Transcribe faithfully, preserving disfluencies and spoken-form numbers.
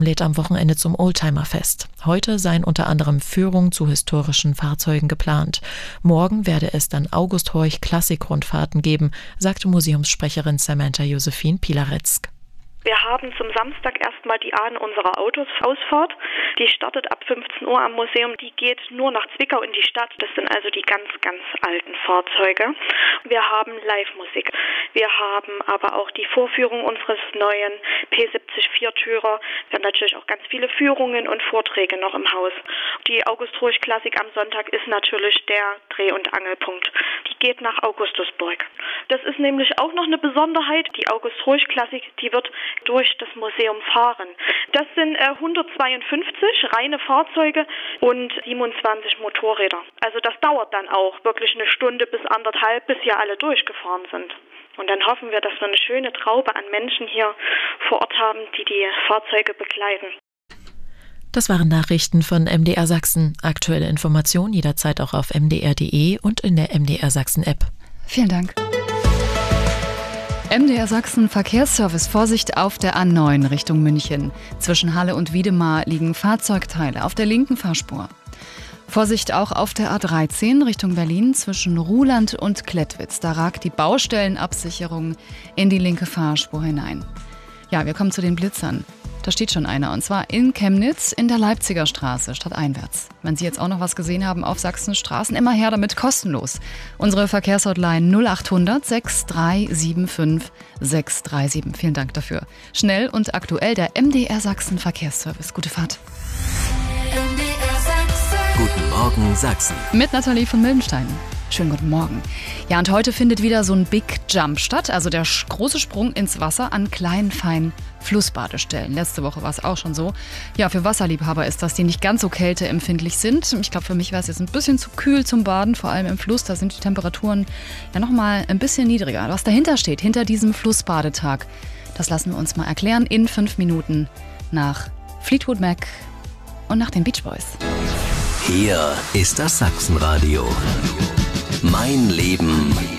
lädt am Wochenende zum Oldtimerfest. Heute seien unter anderem Führungen zu historischen Fahrzeugen geplant. Morgen werde es dann August Horch Klassik-Rundfahrten geben, sagte Museumssprecherin Samantha Josephine Pilaretzk. Wir haben zum Samstag erstmal die Ahn unserer Autos Ausfahrt. Die startet ab fünfzehn Uhr am Museum. Die geht nur nach Zwickau in die Stadt. Das sind also die ganz, ganz alten Fahrzeuge. Wir haben Live-Musik. Wir haben aber auch die Vorführung unseres neuen P siebzig Viertürer. Wir haben natürlich auch ganz viele Führungen und Vorträge noch im Haus. Die August Horch Klassik am Sonntag ist natürlich der Dreh- und Angelpunkt. Die geht nach Augustusburg. Das ist nämlich auch noch eine Besonderheit. Die August Horch Klassik, die wird durch das Museum fahren. Das sind äh, hundertzweiundfünfzig reine Fahrzeuge und siebenundzwanzig Motorräder. Also das dauert dann auch wirklich eine Stunde bis anderthalb, bis hier alle durchgefahren sind. Und dann hoffen wir, dass wir eine schöne Traube an Menschen hier vor Ort haben, die die Fahrzeuge begleiten. Das waren Nachrichten von M D R Sachsen. Aktuelle Informationen jederzeit auch auf m d r punkt d e und in der M D R Sachsen App. Vielen Dank. M D R Sachsen Verkehrsservice. Vorsicht auf der A neun Richtung München. Zwischen Halle und Wiedemar liegen Fahrzeugteile auf der linken Fahrspur. Vorsicht auch auf der A dreizehn Richtung Berlin zwischen Ruhland und Klettwitz. Da ragt die Baustellenabsicherung in die linke Fahrspur hinein. Ja, wir kommen zu den Blitzern. Da steht schon einer, und zwar in Chemnitz in der Leipziger Straße, stadteinwärts. Wenn Sie jetzt auch noch was gesehen haben auf Sachsens Straßen, immer her damit, kostenlos. Unsere Verkehrshotline null achthundert sechs drei sieben fünf sechs drei sieben. Vielen Dank dafür. Schnell und aktuell der M D R Sachsen Verkehrsservice. Gute Fahrt. M D R Sachsen. Guten Morgen Sachsen. Mit Nathalie von Mildenstein. Schönen guten Morgen. Ja, und heute findet wieder so ein Big Jump statt, also der große Sprung ins Wasser an kleinen, feinen Flussbadestellen. Letzte Woche war es auch schon so. Ja, für Wasserliebhaber ist das, die nicht ganz so kälteempfindlich sind. Ich glaube, für mich wäre es jetzt ein bisschen zu kühl zum Baden, vor allem im Fluss. Da sind die Temperaturen ja nochmal ein bisschen niedriger. Was dahinter steht, hinter diesem Flussbadetag, das lassen wir uns mal erklären in fünf Minuten nach Fleetwood Mac und nach den Beach Boys. Hier ist das Sachsenradio. Mein Leben